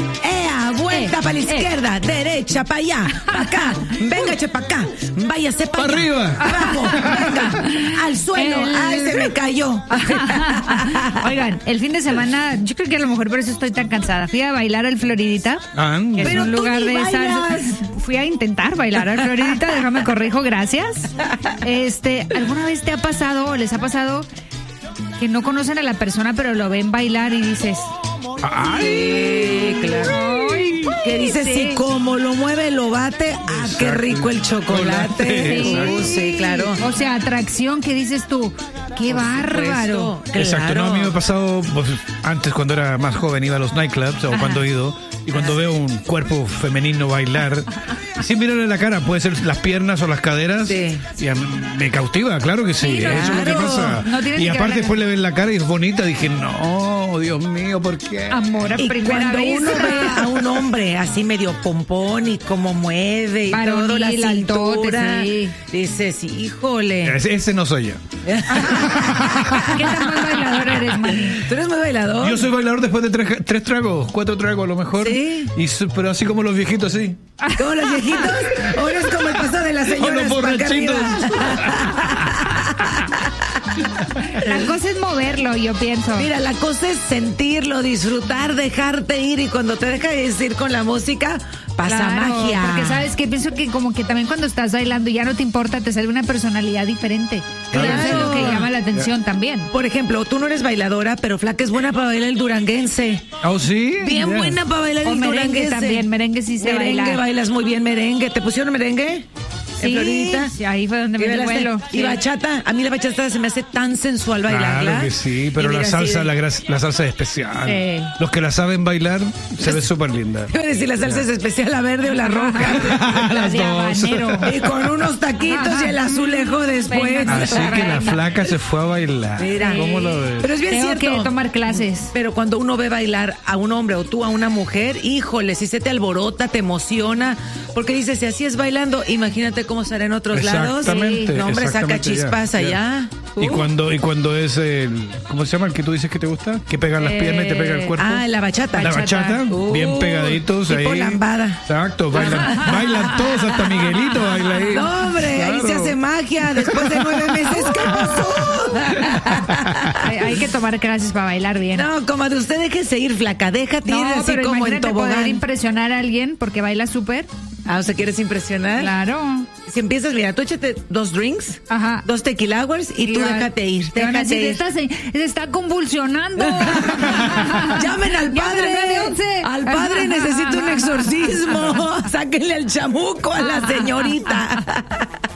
¡Ea! Vuelta para la izquierda, derecha, para allá, para acá. Venga, che, para acá. Váyase para allá. Arriba. Abajo, venga. Al suelo. ¡Ay, se me cayó! Oigan, el fin de semana, yo creo que a lo mejor por eso estoy tan cansada. Fui a bailar al Floridita. Que es Pero un tú lugar ni de bailas. Fui a intentar bailar al Floridita, déjame corrijo, gracias. ¿Alguna vez te ha pasado o les ha pasado que no conocen a la persona pero lo ven bailar y dices, ¡Ay! Claro. Que dices, sí. si como lo mueve, lo bate, qué rico el chocolate. Chocolate, Sí, claro. o sea, atracción que dices tú, qué bárbaro. Exacto, no, a mí me ha pasado pues, antes cuando era más joven, iba a los nightclubs o cuando he ido, y cuando veo un cuerpo femenino bailar, sin mirarle la cara, puede ser las piernas o las caderas, Sí. y me cautiva, claro que sí, Sí, eso es lo que claro. pasa. No tienes Y que aparte verle- después le ven la cara y es bonita, dije, no, Dios mío, ¿por qué? Amor a Y primera cuando vez. uno ve a un hombre así medio pompón y cómo mueve y Varonil, todo, la cintura, altote, sí. dices, híjole. Ese no soy yo. ¿Qué tan buen bailador eres, Manny? ¿Tú eres muy bailador? Yo soy bailador después de 3 tragos, 4 tragos a lo mejor. ¿Sí? Pero así como los viejitos, sí. ¿Como los viejitos? ¿O eres como el paso de las O señoras? los pa' acá borrachitos. La cosa es moverlo, yo pienso. Mira, la cosa es sentirlo, disfrutar, dejarte ir, y cuando te dejas ir con la música, pasa Claro, magia. Porque sabes que pienso que como que también cuando estás bailando ya no te importa, te sale una personalidad diferente. Claro. Eso es lo que llama la atención también. Por ejemplo, tú no eres bailadora, pero Flaca es buena para bailar el duranguense. ¿Oh, sí? Bien Ya. buena para bailar O el merengue duranguense. también, merengue sí se Merengue, baila. bailas muy bien merengue. ¿Te pusieron merengue? ¿En Floridita? Sí, ahí fue donde me dio bailaste? vuelo. Y Sí. bachata, a mí la bachata se me hace tan sensual bailarla. Claro que sí, pero Y la mira, salsa, así de- la salsa es especial. Sí. Los que la saben bailar se ve súper linda. Iba a decir la salsa es especial, la verde o la roja. La Las de dos. habanero. Y con unos taquitos y el azulejo después. Venga, Así que la flaca se fue a bailar. Mira. ¿Cómo lo ves? Pero es bien Tengo cierto. que tomar clases. Pero cuando uno ve bailar a un hombre o tú a una mujer, híjole, si se te alborota, te emociona, porque dices, si así es bailando, imagínate cómo será en otros lados. Exactamente. No, hombre, saca exactamente, chispas allá. Y cuando es el, ¿cómo se llama el que tú dices que te gusta? Que pegan las piernas y te pega el cuerpo. Ah, la bachata. La bachata, bien pegaditos tipo ahí. lambada. Exacto, bailan todos, hasta Miguelito baila ahí. No, hombre, ahí se hace magia. Después de 9 meses, ¿qué pasó? Hay que tomar clases para bailar bien. No, comadre, usted déjese ir, Flaca. Déjate ir así pero como en imagínate poder tobogán. impresionar a alguien porque baila súper. Ah, o sea, ¿quieres impresionar? Claro. Si empiezas, mira, tú échate 2 drinks, Ajá. 2 tequila hours y tú va- déjate ir. te van a Déjate decir, ir. se está convulsionando. Llamen al padre. Llamen al 911. Al padre necesita un exorcismo. Sáquenle al chamuco a la señorita.